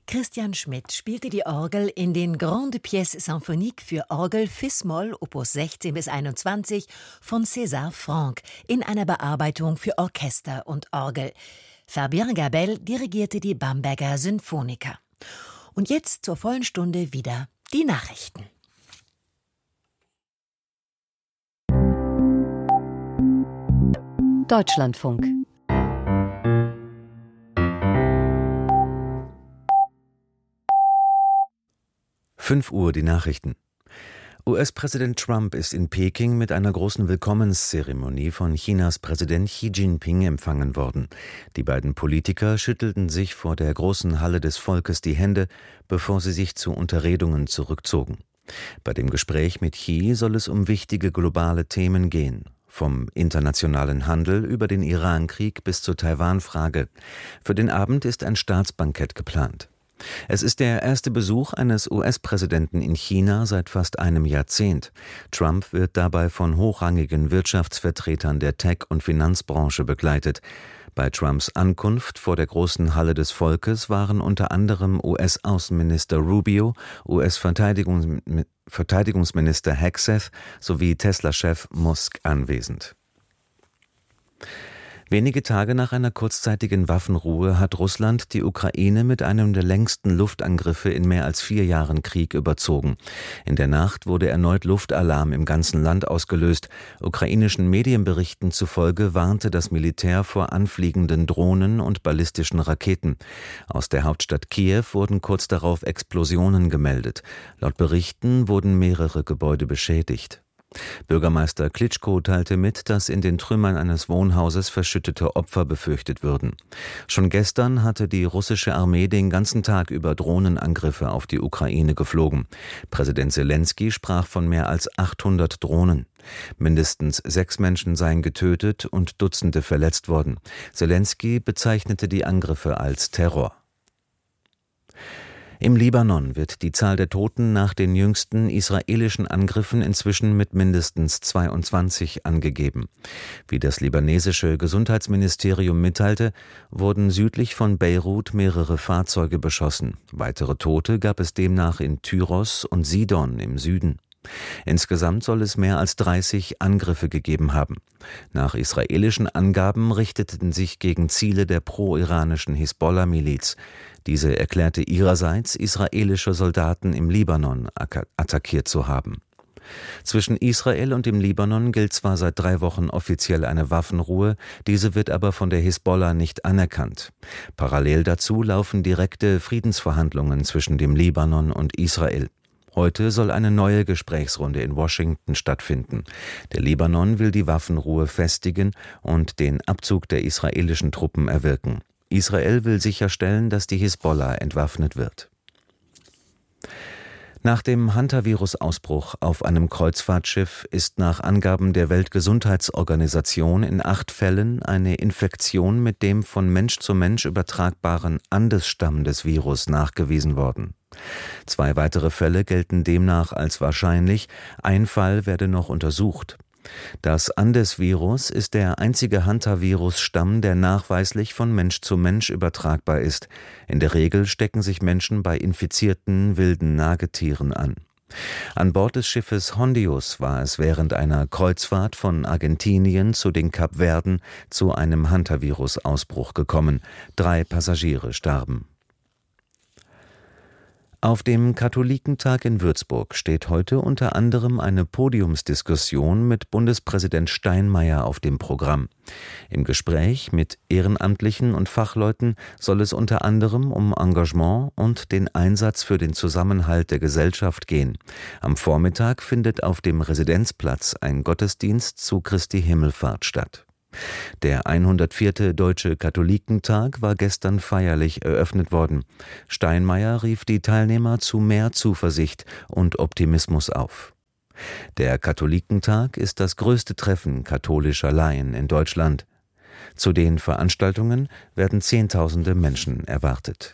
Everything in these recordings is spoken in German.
Christian Schmidt spielte die Orgel in den Grandes Pièces Symphoniques für Orgel Fis-Moll Opus 16 bis 21 von César Franck in einer Bearbeitung für Orchester und Orgel. Fabien Gabel dirigierte die Bamberger Sinfoniker. Und jetzt zur vollen Stunde wieder die Nachrichten. Deutschlandfunk. Uhr die Nachrichten. US-Präsident Trump ist in Peking mit einer großen Willkommenszeremonie von Chinas Präsident Xi Jinping empfangen worden. Die beiden Politiker schüttelten sich vor der großen Halle des Volkes die Hände, bevor sie sich zu Unterredungen zurückzogen. Bei dem Gespräch mit Xi soll es um wichtige globale Themen gehen. Vom internationalen Handel über den Iran-Krieg bis zur Taiwan-Frage. Für den Abend ist ein Staatsbankett geplant. Es ist der erste Besuch eines US-Präsidenten in China seit fast einem Jahrzehnt. Trump wird dabei von hochrangigen Wirtschaftsvertretern der Tech- und Finanzbranche begleitet. Bei Trumps Ankunft vor der großen Halle des Volkes waren unter anderem US-Außenminister Rubio, US-Verteidigungsminister Hegseth sowie Tesla-Chef Musk anwesend. Wenige Tage nach einer kurzzeitigen Waffenruhe hat Russland die Ukraine mit einem der längsten Luftangriffe in mehr als 4 Jahren Krieg überzogen. In der Nacht wurde erneut Luftalarm im ganzen Land ausgelöst. Ukrainischen Medienberichten zufolge warnte das Militär vor anfliegenden Drohnen und ballistischen Raketen. Aus der Hauptstadt Kiew wurden kurz darauf Explosionen gemeldet. Laut Berichten wurden mehrere Gebäude beschädigt. Bürgermeister Klitschko teilte mit, dass in den Trümmern eines Wohnhauses verschüttete Opfer befürchtet würden. Schon gestern hatte die russische Armee den ganzen Tag über Drohnenangriffe auf die Ukraine geflogen. Präsident Selenskyj sprach von mehr als 800 Drohnen. Mindestens 6 Menschen seien getötet und Dutzende verletzt worden. Selenskyj bezeichnete die Angriffe als Terror. Im Libanon wird die Zahl der Toten nach den jüngsten israelischen Angriffen inzwischen mit mindestens 22 angegeben. Wie das libanesische Gesundheitsministerium mitteilte, wurden südlich von Beirut mehrere Fahrzeuge beschossen. Weitere Tote gab es demnach in Tyros und Sidon im Süden. Insgesamt soll es mehr als 30 Angriffe gegeben haben. Nach israelischen Angaben richteten sich gegen Ziele der pro-iranischen Hisbollah-Miliz. Diese erklärte ihrerseits, israelische Soldaten im Libanon attackiert zu haben. Zwischen Israel und dem Libanon gilt zwar seit 3 Wochen offiziell eine Waffenruhe, diese wird aber von der Hisbollah nicht anerkannt. Parallel dazu laufen direkte Friedensverhandlungen zwischen dem Libanon und Israel. Heute soll eine neue Gesprächsrunde in Washington stattfinden. Der Libanon will die Waffenruhe festigen und den Abzug der israelischen Truppen erwirken. Israel will sicherstellen, dass die Hisbollah entwaffnet wird. Nach dem Hantavirus-Ausbruch auf einem Kreuzfahrtschiff ist nach Angaben der Weltgesundheitsorganisation in 8 Fällen eine Infektion mit dem von Mensch zu Mensch übertragbaren Andes-Stamm des Virus nachgewiesen worden. 2 weitere Fälle gelten demnach als wahrscheinlich, ein Fall werde noch untersucht. Das Andes-Virus ist der einzige Hantavirus-Stamm, der nachweislich von Mensch zu Mensch übertragbar ist. In der Regel stecken sich Menschen bei infizierten wilden Nagetieren an. An Bord des Schiffes Hondius war es während einer Kreuzfahrt von Argentinien zu den Kapverden zu einem Hantavirus-Ausbruch gekommen. 3 Passagiere starben. Auf dem Katholikentag in Würzburg steht heute unter anderem eine Podiumsdiskussion mit Bundespräsident Steinmeier auf dem Programm. Im Gespräch mit Ehrenamtlichen und Fachleuten soll es unter anderem um Engagement und den Einsatz für den Zusammenhalt der Gesellschaft gehen. Am Vormittag findet auf dem Residenzplatz ein Gottesdienst zu Christi Himmelfahrt statt. Der 104. Deutsche Katholikentag war gestern feierlich eröffnet worden. Steinmeier rief die Teilnehmer zu mehr Zuversicht und Optimismus auf. Der Katholikentag ist das größte Treffen katholischer Laien in Deutschland. Zu den Veranstaltungen werden Zehntausende Menschen erwartet.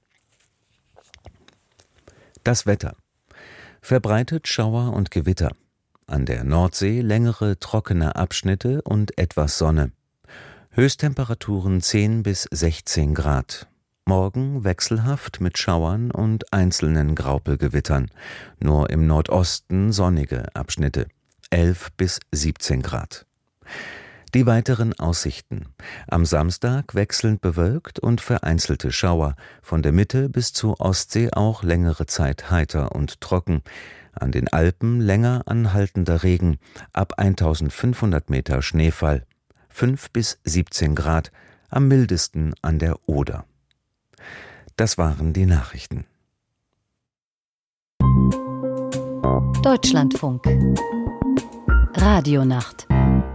Das Wetter. Verbreitet Schauer und Gewitter. An der Nordsee längere trockene Abschnitte und etwas Sonne. Höchsttemperaturen 10 bis 16 Grad. Morgen wechselhaft mit Schauern und einzelnen Graupelgewittern. Nur im Nordosten sonnige Abschnitte. 11 bis 17 Grad. Die weiteren Aussichten. Am Samstag wechselnd bewölkt und vereinzelte Schauer. Von der Mitte bis zur Ostsee auch längere Zeit heiter und trocken. An den Alpen länger anhaltender Regen. Ab 1500 Meter Schneefall. 5 bis 17 Grad. Am mildesten an der Oder. Das waren die Nachrichten. Deutschlandfunk. Radionacht.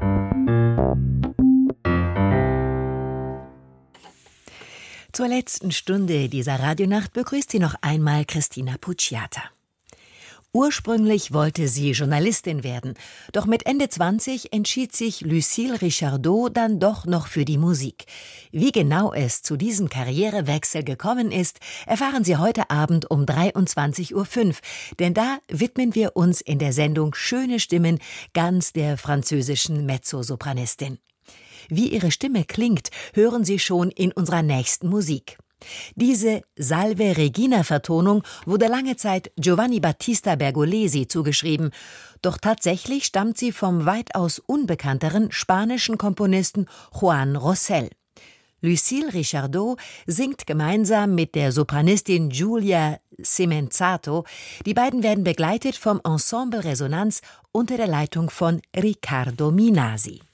Zur letzten Stunde dieser Radionacht begrüßt sie noch einmal Christina Pucciata. Ursprünglich wollte sie Journalistin werden, doch mit Ende 20 entschied sich Lucille Richardot dann doch noch für die Musik. Wie genau es zu diesem Karrierewechsel gekommen ist, erfahren Sie heute Abend um 23:05 Uhr, denn da widmen wir uns in der Sendung Schöne Stimmen ganz der französischen Mezzosopranistin. Wie ihre Stimme klingt, hören Sie schon in unserer nächsten Musik. Diese Salve Regina-Vertonung wurde lange Zeit Giovanni Battista Bergolesi zugeschrieben, doch tatsächlich stammt sie vom weitaus unbekannteren spanischen Komponisten Juan Rosell. Lucille Richardot singt gemeinsam mit der Sopranistin Giulia Simenzato. Die beiden werden begleitet vom Ensemble Resonanz unter der Leitung von Riccardo Minasi.